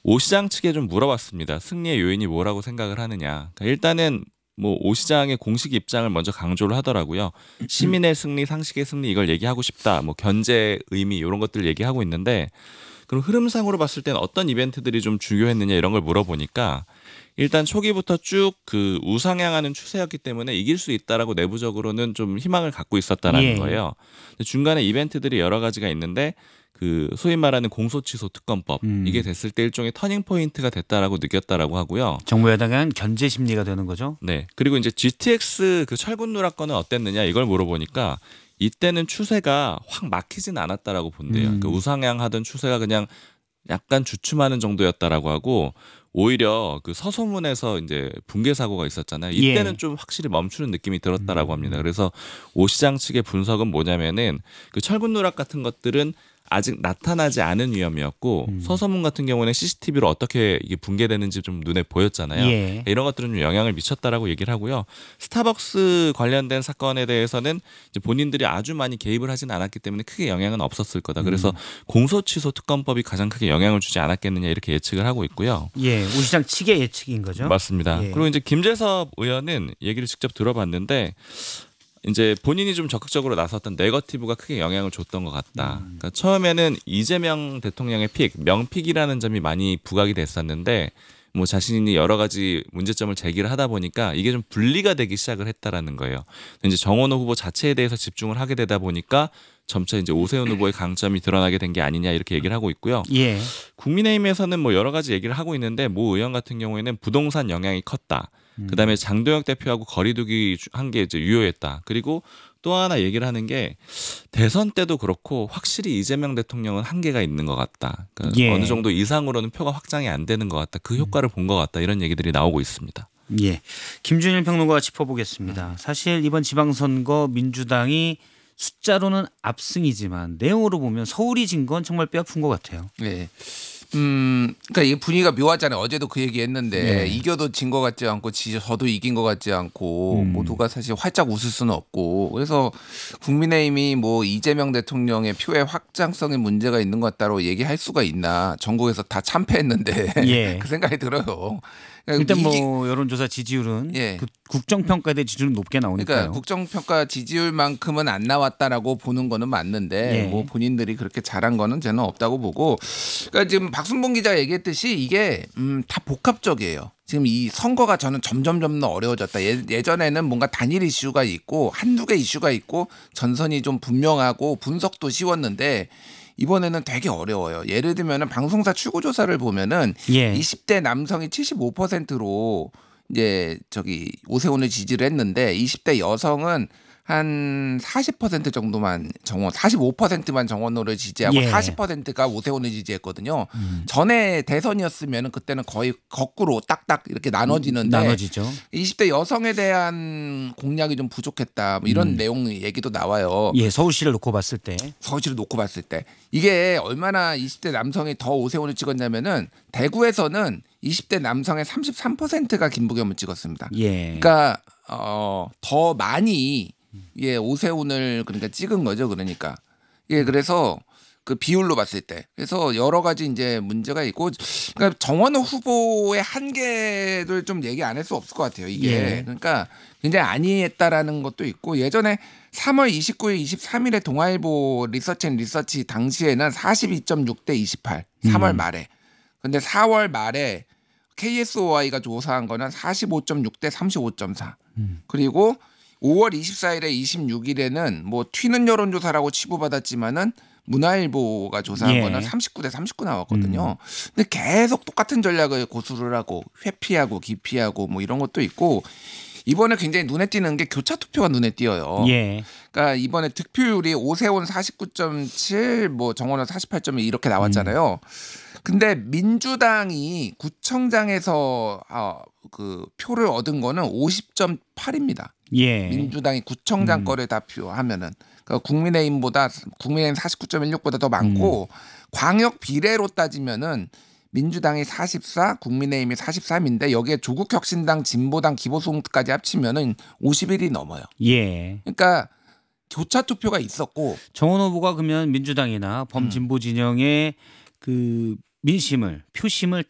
오 시장 측에 좀 물어봤습니다. 승리의 요인이 뭐라고 생각을 하느냐. 그러니까 일단은 뭐 오 시장의 공식 입장을 먼저 강조를 하더라고요. 시민의 승리, 상식의 승리 이걸 얘기하고 싶다. 뭐 견제 의미 이런 것들을 얘기하고 있는데 그럼 흐름상으로 봤을 때는 어떤 이벤트들이 좀 중요했느냐 이런 걸 물어보니까 일단 초기부터 쭉 그 우상향하는 추세였기 때문에 이길 수 있다라고 내부적으로는 좀 희망을 갖고 있었다라는 예. 거예요. 근데 중간에 이벤트들이 여러 가지가 있는데 그 소위 말하는 공소취소 특검법 이게 됐을 때 일종의 터닝 포인트가 됐다라고 느꼈다라고 하고요. 정부 여당에 대한 견제 심리가 되는 거죠. 네. 그리고 이제 GTX 그 철근 누락건은 어땠느냐 이걸 물어보니까 이때는 추세가 확 막히진 않았다라고 본대요. 그 우상향하던 추세가 그냥 약간 주춤하는 정도였다라고 하고 오히려 그 서소문에서 이제 붕괴 사고가 있었잖아요. 이때는 예. 좀 확실히 멈추는 느낌이 들었다라고 합니다. 그래서 오 시장 측의 분석은 뭐냐면은 그 철근 누락 같은 것들은 아직 나타나지 않은 위험이었고 서소문 같은 경우는 CCTV로 어떻게 이게 붕괴되는지 좀 눈에 보였잖아요. 예. 이런 것들은 좀 영향을 미쳤다라고 얘기를 하고요. 스타벅스 관련된 사건에 대해서는 이제 본인들이 아주 많이 개입을 하진 않았기 때문에 크게 영향은 없었을 거다. 그래서 공소취소 특검법이 가장 크게 영향을 주지 않았겠느냐 이렇게 예측을 하고 있고요. 예. 우시장 측의 예측인 거죠. 맞습니다. 예. 그리고 이제 김재섭 의원은 얘기를 직접 들어봤는데 이제 본인이 좀 적극적으로 나섰던 네거티브가 크게 영향을 줬던 것 같다. 그러니까 처음에는 이재명 대통령의 픽, 명픽이라는 점이 많이 부각이 됐었는데 뭐 자신이 여러 가지 문제점을 제기를 하다 보니까 이게 좀 분리가 되기 시작을 했다라는 거예요. 근데 이제 정원호 후보 자체에 대해서 집중을 하게 되다 보니까 점차 이제 오세훈 후보의 강점이 드러나게 된 게 아니냐 이렇게 얘기를 하고 있고요. 예. 국민의힘에서는 뭐 여러 가지 얘기를 하고 있는데 모 의원 같은 경우에는 부동산 영향이 컸다. 그다음에 장도혁 대표하고 거리두기 한 게 이제 유효했다. 그리고 또 하나 얘기를 하는 게 대선 때도 그렇고 확실히 이재명 대통령은 한계가 있는 것 같다. 그러니까 예. 어느 정도 이상으로는 표가 확장이 안 되는 것 같다. 그 효과를 본 것 같다. 이런 얘기들이 나오고 있습니다. 예. 김준일 평론가와 짚어보겠습니다. 사실 이번 지방선거 민주당이 숫자로는 압승이지만 내용으로 보면 서울이 진 건 정말 뼈아픈 것 같아요. 네. 그러니까 이 분위기가 묘하잖아요. 어제도 그 얘기했는데 네. 이겨도 진 것 같지 않고 저도 이긴 것 같지 않고 모두가 사실 활짝 웃을 수는 없고 그래서 국민의힘이 뭐 이재명 대통령의 표의 확장성에 문제가 있는 것 같다고 얘기할 수가 있나? 전국에서 다 참패했는데 예. 그 생각이 들어요. 그러니까 일단 뭐 여론조사 지지율은 예. 그 국정평가에 대해 지지율은 높게 나오니까요. 그러니까 국정평가 지지율만큼은 안 나왔다라고 보는 거는 맞는데 예. 뭐 본인들이 그렇게 잘한 거는 저는 없다고 보고 그러니까 지금 박순봉 기자가 얘기했듯이 이게 다 복합적이에요. 지금 이 선거가 저는 점점 더 어려워졌다. 예전에는 뭔가 단일 이슈가 있고 한두 개 이슈가 있고 전선이 좀 분명하고 분석도 쉬웠는데 이번에는 되게 어려워요. 예를 들면은 방송사 출구조사를 보면은 예. 20대 남성이 75%로 이제 오세훈을 지지를 했는데 20대 여성은 한 40% 정도만 45%만 정원호를 지지하고 예. 40%가 오세훈을 지지했거든요. 전에 대선이었으면 그때는 거의 거꾸로 딱딱 이렇게 나눠지는데 나눠지죠. 20대 여성에 대한 공략이 좀 부족했다. 뭐 이런 내용 얘기도 나와요. 예. 서울시를 놓고 봤을 때. 서울시를 놓고 봤을 때 이게 얼마나 20대 남성이 더 오세훈을 찍었냐면은 대구에서는 20대 남성의 33%가 김부겸을 찍었습니다. 예. 그러니까 더 많이 오세훈을 그러니까 찍은 거죠. 그러니까 그래서 그 비율로 봤을 때 그래서 여러 가지 이제 문제가 있고 그러니까 정원호 후보의 한계를 좀 얘기 안 할 수 없을 것 같아요. 이게 예. 그러니까 굉장히 안이했다라는 것도 있고 예전에 3월 29일, 23일에 동아일보 리서치 당시에는 42.6대 28 3월 말에 근데 4월 말에 KSOI가 조사한 거는 45.6대 35.4 그리고 5월 24일에 26일에는 뭐 튀는 여론조사라고 치부받았지만은 문화일보가 조사한 예. 거는 39대 39 나왔거든요. 근데 계속 똑같은 전략을 고수를 하고 회피하고 기피하고 뭐 이런 것도 있고 이번에 굉장히 눈에 띄는 게 교차 투표가 눈에 띄어요. 예. 그러니까 이번에 득표율이 오세훈 49.7, 뭐 정원호 48.2 이렇게 나왔잖아요. 근데 민주당이 구청장에서 그 표를 얻은 거는 50.8입니다. 예. 민주당이 구청장 거를 다 표하면은 그러니까 국민의힘 49.16보다 더 많고 광역 비례로 따지면은 민주당이 44, 국민의힘이 43인데 여기에 조국혁신당, 진보당, 기본소득까지 합치면은 51이 넘어요. 예. 그러니까 교차 투표가 있었고 정원 후보가 그러면 민주당이나 범진보 진영의 그 민심을 표심을